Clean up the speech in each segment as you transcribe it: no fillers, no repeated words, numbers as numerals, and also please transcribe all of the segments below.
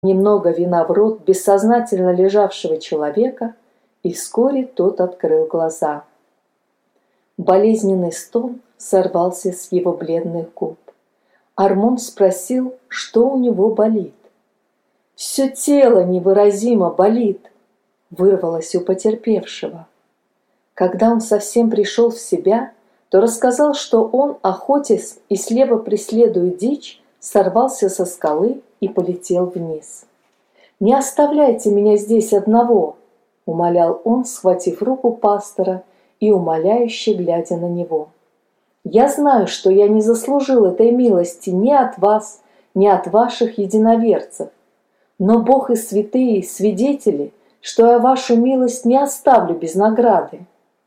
немного вина в рот бессознательно лежавшего человека, и вскоре тот открыл глаза. Болезненный стон сорвался с его бледных губ. Армон спросил, что у него болит. «Все тело невыразимо болит», — вырвалось у потерпевшего. Когда он совсем пришел в себя, то рассказал, что он, охотясь и слепо преследуя дичь, сорвался со скалы и полетел вниз. «Не оставляйте меня здесь одного», — умолял он, схватив руку пастора и умоляюще глядя на него. «Я знаю, что я не заслужил этой милости ни от вас, ни от ваших единоверцев, но Бог и святые свидетели, что я вашу милость не оставлю без награды».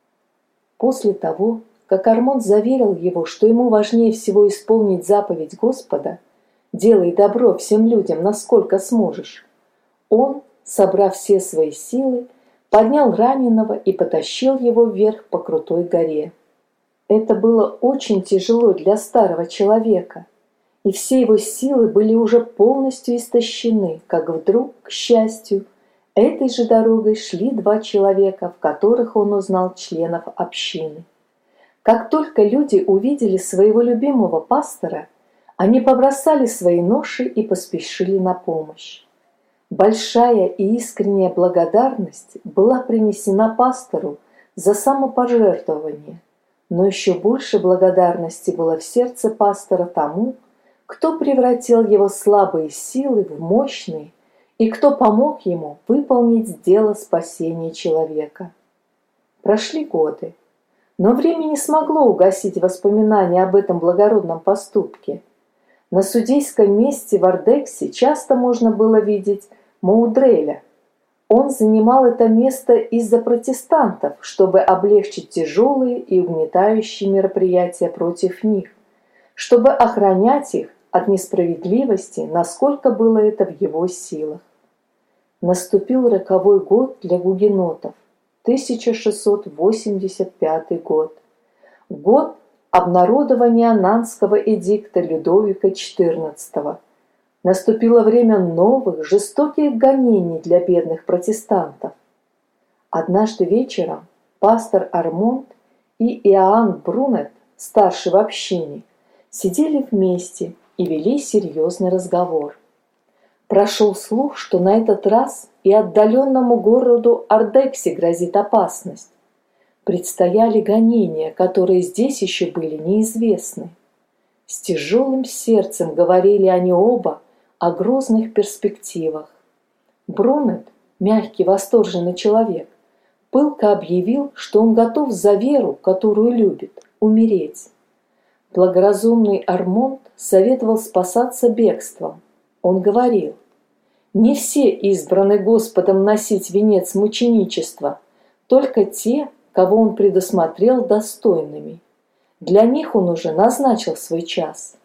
После того, как Армон заверил его, что ему важнее всего исполнить заповедь Господа «Делай добро всем людям, насколько сможешь», он, собрав все свои силы, поднял раненого и потащил его вверх по крутой горе. Это было очень тяжело для старого человека, и все его силы были уже полностью истощены, как вдруг, к счастью, этой же дорогой шли два человека, в которых он узнал членов общины. Как только люди увидели своего любимого пастора, они побросали свои ноши и поспешили на помощь. Большая и искренняя благодарность была принесена пастору за самопожертвование, но еще больше благодарности было в сердце пастора тому, кто превратил его слабые силы в мощные и кто помог ему выполнить дело спасения человека. Прошли годы, но время не смогло угасить воспоминания об этом благородном поступке. На судейском месте в Ардексе часто можно было видеть Маудреля. Он занимал это место из-за протестантов, чтобы облегчить тяжелые и угнетающие мероприятия против них, чтобы охранять их от несправедливости, насколько было это в его силах. Наступил роковой год для гугенотов, 1685 год. Год обнародования Нанского эдикта Людовика XIV. Наступило время новых, жестоких гонений для бедных протестантов. Однажды вечером пастор Армонд и Иоанн Брунет, старший в общине, сидели вместе и вели серьезный разговор. Прошел слух, что на этот раз и отдаленному городу Ардексе грозит опасность. Предстояли гонения, которые здесь еще были неизвестны. С тяжелым сердцем говорили они оба о грозных перспективах. Брунет, мягкий, восторженный человек, пылко объявил, что он готов за веру, которую любит, умереть. Благоразумный Армонд советовал спасаться бегством. Он говорил: «Не все избраны Господом носить венец мученичества, только те, кого Он предусмотрел достойными. Для них Он уже назначил свой час.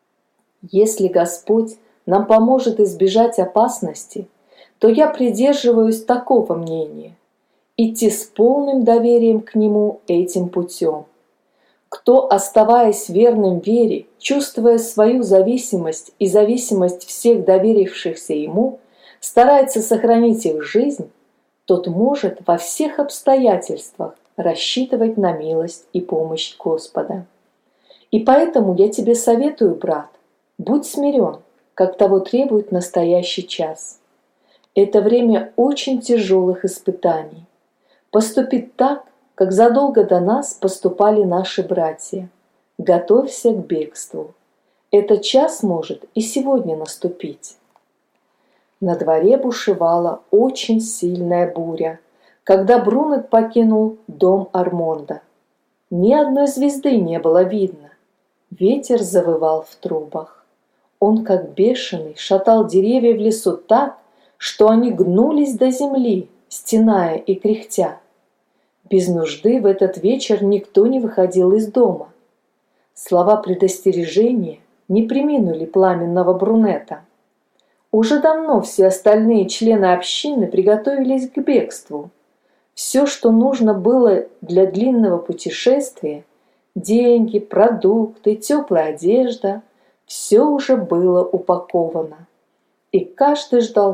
Если Господь нам поможет избежать опасности, то я придерживаюсь такого мнения: идти с полным доверием к Нему этим путем. Кто, оставаясь верным вере, чувствуя свою зависимость и зависимость всех доверившихся Ему, старается сохранить их жизнь, тот может во всех обстоятельствах рассчитывать на милость и помощь Господа. И поэтому я тебе советую, брат, будь смирен, как того требует настоящий час. Это время очень тяжелых испытаний. Поступи так, как задолго до нас поступали наши братья. Готовься к бегству. Этот час может и сегодня наступить». На дворе бушевала очень сильная буря, когда Брунет покинул дом Армонда. Ни одной звезды не было видно. Ветер завывал в трубах. Он, как бешеный, шатал деревья в лесу так, что они гнулись до земли, стеная и кряхтя. Без нужды в этот вечер никто не выходил из дома. Слова предостережения не преминули пламенного Брунета. Уже давно все остальные члены общины приготовились к бегству. Все, что нужно было для длинного путешествия – деньги, продукты, теплая одежда – все уже было упаковано. и каждый ждал